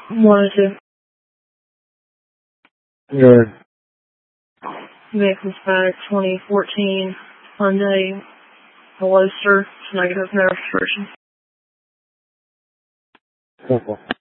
102. Good. Vehicle dispatch 2014 Hyundai Veloster. Negative, no restriction. Simple.